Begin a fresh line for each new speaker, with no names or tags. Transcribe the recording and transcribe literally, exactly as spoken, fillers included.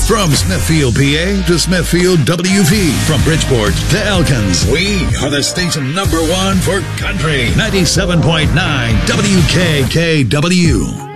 From Smithfield, P A to Smithfield, W V. From Bridgeport to Elkins. We are the station number one for country. ninety-seven point nine W K K W.